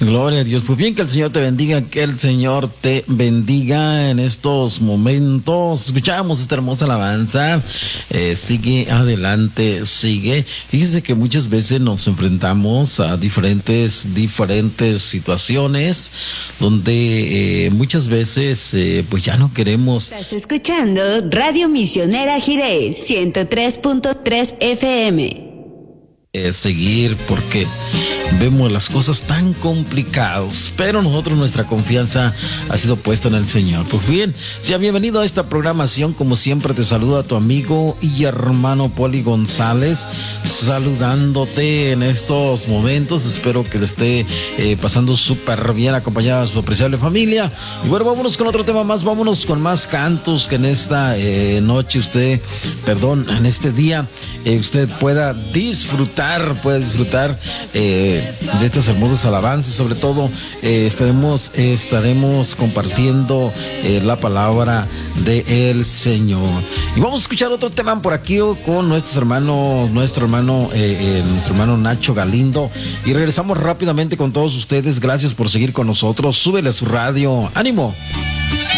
Gloria a Dios. Pues bien, que el Señor te bendiga, que el Señor te bendiga en estos momentos. Escuchamos esta hermosa alabanza. Sigue adelante, sigue. Fíjese que muchas veces nos enfrentamos a diferentes situaciones donde muchas veces pues ya no queremos. Estás escuchando Radio Misionera Jiré 103.3 FM. Seguir porque vemos las cosas tan complicadas, pero nuestra confianza ha sido puesta en el Señor. Pues bien, sea bienvenido a esta programación. Como siempre te saluda tu amigo y hermano Poli González, saludándote en estos momentos. Espero que le esté pasando súper bien acompañado a su apreciable familia. Y bueno, vámonos con otro tema más, vámonos con más cantos, que en esta noche en este día usted pueda disfrutar de estas hermosas alabanzas. Sobre todo estaremos compartiendo la palabra del Señor. Y vamos a escuchar otro tema por aquí con nuestro hermano Nacho Galindo, y regresamos rápidamente con todos ustedes. Gracias por seguir con nosotros. Súbele a su radio, ánimo.